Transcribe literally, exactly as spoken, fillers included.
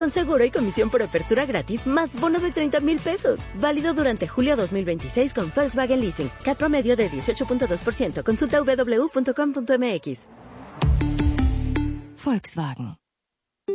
Con seguro y comisión por apertura gratis, más bono de treinta mil pesos. Válido durante julio dos mil veintiséis con Volkswagen Leasing. C A T promedio de dieciocho punto dos por ciento. Consulta w w w punto com punto m x. Volkswagen.